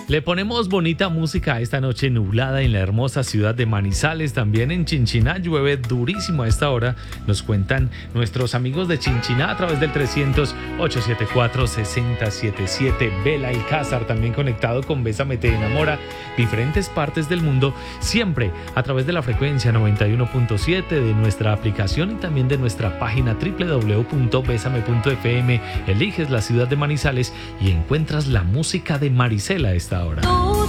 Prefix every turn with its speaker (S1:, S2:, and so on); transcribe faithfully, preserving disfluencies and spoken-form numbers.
S1: Le ponemos bonita música a esta noche nublada en la hermosa ciudad de Manizales. También en Chinchiná llueve durísimo a esta hora. Nos cuentan nuestros amigos de Chinchiná a través del trescientos, ochocientos setenta y cuatro, sesenta setenta y siete. Bela Alcázar también conectado con Bésame te enamora. Diferentes partes del mundo, siempre a través de la frecuencia noventa y uno punto siete de nuestra aplicación y también de nuestra página doble u doble u doble u punto besame punto efe eme. Eliges la ciudad de Manizales y encuentras la música de Maricela a esta hora.